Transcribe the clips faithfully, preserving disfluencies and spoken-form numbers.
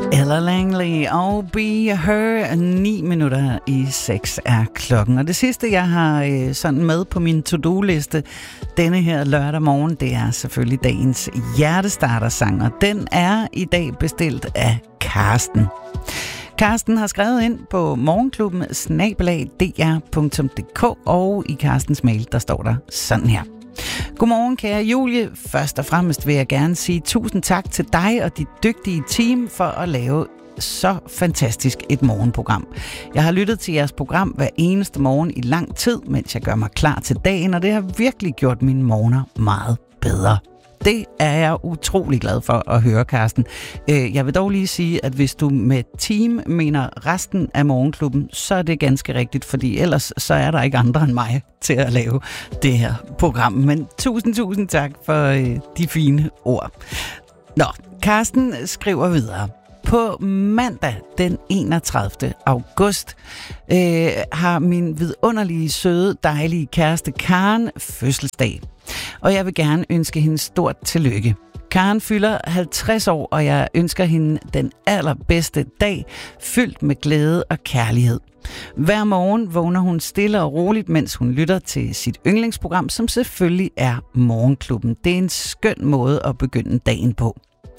Ella Langley og Be Her. Ni minutter i seks er klokken. Og det sidste, jeg har øh, sådan med på min to-do-liste denne her lørdag morgen, det er selvfølgelig dagens hjertestartersang. Og den er i dag bestilt af Karsten. Karsten har skrevet ind på morgenklubben snabel-a d r punktum d k, og i Karstens mail, der står der sådan her. Godmorgen, kære Julie. Først og fremmest vil jeg gerne sige tusind tak til dig og dit dygtige team for at lave så fantastisk et morgenprogram. Jeg har lyttet til jeres program hver eneste morgen i lang tid, mens jeg gør mig klar til dagen, og det har virkelig gjort mine morgener meget bedre. Det er jeg utrolig glad for at høre, Karsten. Jeg vil dog lige sige, at hvis du med team mener resten af morgenklubben, så er det ganske rigtigt, fordi ellers så er der ikke andre end mig til at lave det her program. Men tusind, tusind tak for de fine ord. Nå, Karsten skriver videre. På mandag den enogtredivte august øh, har min vidunderlige, søde, dejlige kæreste Karen fødselsdag. Og jeg vil gerne ønske hende stort tillykke. Karen fylder halvtreds år, og jeg ønsker hende den allerbedste dag, fyldt med glæde og kærlighed. Hver morgen vågner hun stille og roligt, mens hun lytter til sit yndlingsprogram, som selvfølgelig er Morgenklubben. Det er en skøn måde at begynde dagen på.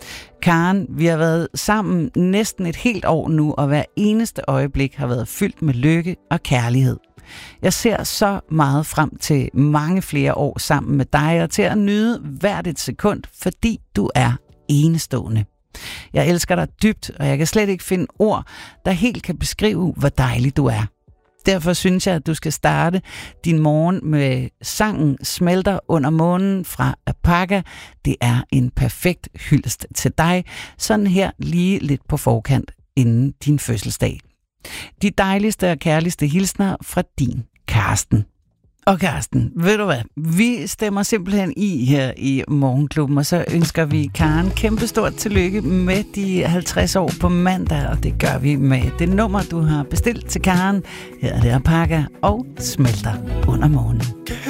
Karen, vi har været sammen næsten et helt år nu, og hver eneste øjeblik har været fyldt med lykke og kærlighed. Jeg ser så meget frem til mange flere år sammen med dig, og til at nyde hvert et sekund, fordi du er enestående. Jeg elsker dig dybt, og jeg kan slet ikke finde ord, der helt kan beskrive, hvor dejlig du er. Derfor synes jeg, at du skal starte din morgen med sangen Smelter under månen fra Apaka. Det er en perfekt hyldest til dig, sådan her lige lidt på forkant inden din fødselsdag. De dejligste og kærligste hilsner fra din Karsten. Og Karsten, ved du hvad? Vi stemmer simpelthen i her i Morgenklubben, og så ønsker vi Karen kæmpestort tillykke med de halvtreds år på mandag, og det gør vi med det nummer, du har bestilt til Karen. Her er det Apaka og Smelter under månen.